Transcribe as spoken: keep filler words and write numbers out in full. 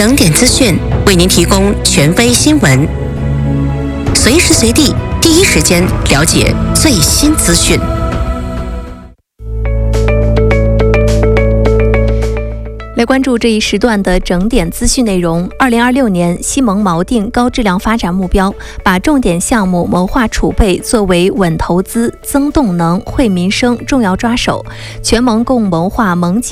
整点资讯为您提供权威新闻，随时随地第一时间了解最新资讯。 来关注这一时段的整点资讯内容。二零二六年，西盟锚定高质量发展目标，把重点项目谋划储备作为稳投资、增动能、惠民生重要抓手。全盟共谋划盟级